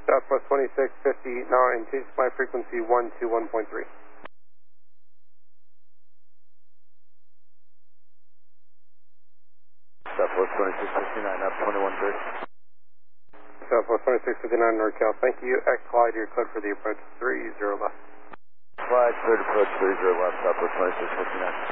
Southwest 2659, change my frequency 121.3. Southwest 2659, up 2130. Southwest 2659 NorCal, thank you. X Clyde, your code for the approach 30 left. Clyde, cleared approach 30 left, Southwest 2659.